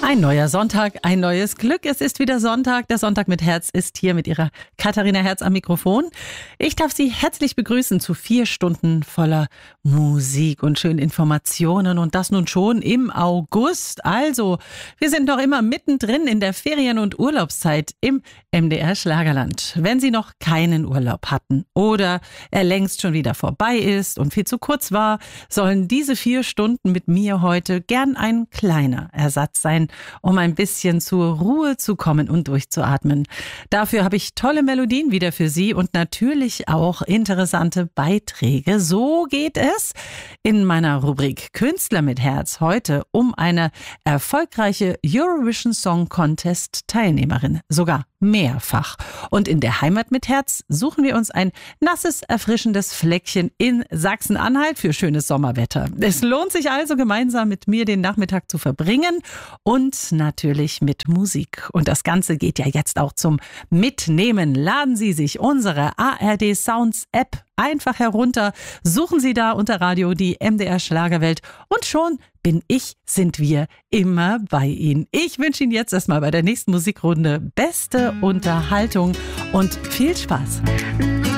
Ein neuer Sonntag, ein neues Glück. Es ist wieder Sonntag. Der Sonntag mit Herz ist hier mit ihrer Katharina Herz am Mikrofon. Ich darf Sie herzlich begrüßen zu 4 Stunden voller Musik und schönen Informationen und das nun schon im August. Also, wir sind noch immer mittendrin in der Ferien- und Urlaubszeit im MDR Schlagerland. Wenn Sie noch keinen Urlaub hatten oder er längst schon wieder vorbei ist und viel zu kurz war, sollen diese 4 Stunden mit mir heute gern ein kleiner Ersatz sein, um ein bisschen zur Ruhe zu kommen und durchzuatmen. Dafür habe ich tolle Melodien wieder für Sie und natürlich auch interessante Beiträge. So geht es in meiner Rubrik Künstler mit Herz heute um eine erfolgreiche Eurovision Song Contest Teilnehmerin, sogar mehrfach. Und in der Heimat mit Herz suchen wir uns ein nasses, erfrischendes Fleckchen in Sachsen-Anhalt für schönes Sommerwetter. Es lohnt sich also, gemeinsam mit mir den Nachmittag zu verbringen und natürlich mit Musik. Und das Ganze geht ja jetzt auch zum Mitnehmen. Laden Sie sich unsere ARD Sounds App einfach herunter. Suchen Sie da unter Radio die MDR Schlagerwelt und schon sind wir immer bei Ihnen. Ich wünsche Ihnen jetzt erstmal bei der nächsten Musikrunde beste Unterhaltung und viel Spaß.